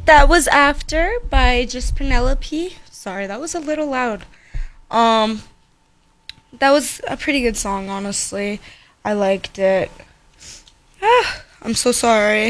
That was After by Just Penelope. Sorry, that was a little loud. Um, that was a pretty good song, honestly. I liked it. I'm so sorry.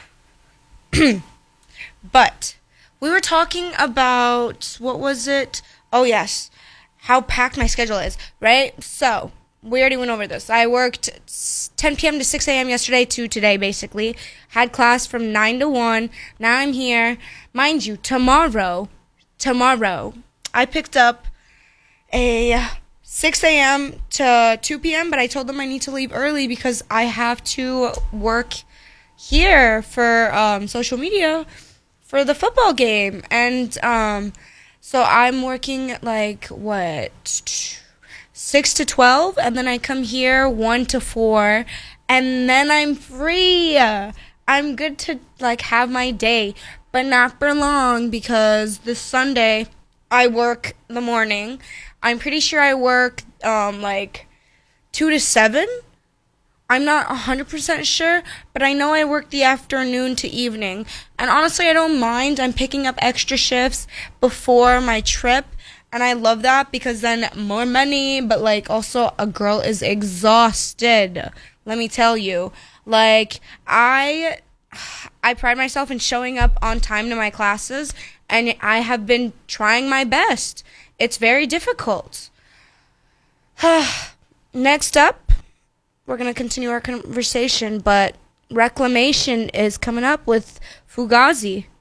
But we were talking about, what was it? Oh, yes, how packed my schedule is, right? So, we already went over this. I worked 10 p.m. to 6 a.m. yesterday to today, basically. Had class from 9 to 1. Now I'm here. Mind you, tomorrow, I picked up a 6 a.m. to 2 p.m., but I told them I need to leave early because I have to work here for social media for the football game. And so I'm working like, 6 to 12, and then I come here 1 to 4, and then I'm free. I'm good to like have my day, but not for long because this Sunday I work the morning. I'm pretty sure I work like 2 to 7. I'm not 100% sure, but I know I work the afternoon to evening. And honestly, I don't mind. I'm picking up extra shifts before my trip, and I love that because then more money, but like also a girl is exhausted. Let me tell you. Like I pride myself in showing up on time to my classes, and I have been trying my best. It's very difficult. Next up, we're going to continue our conversation, but Reclamation is coming up with Fugazi.